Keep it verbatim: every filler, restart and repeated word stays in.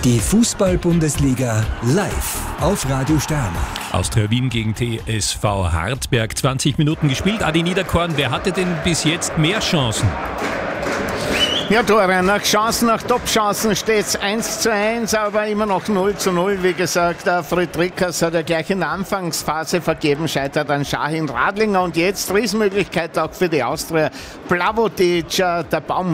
Die Fußball-Bundesliga live auf Radio Steiermark. Austria Wien gegen T S V Hartberg. zwanzig Minuten gespielt. Adi Niederkorn, wer hatte denn bis jetzt mehr Chancen? Ja, Tore, nach Chancen, nach Top-Chancen steht es eins zu eins, aber immer noch null zu null. Wie gesagt, der Friedrichs hat ja gleich in der Anfangsphase vergeben, scheitert an Shahin Radlinger. Und jetzt Riesenmöglichkeit auch für die Austria. Plavotic, der Baum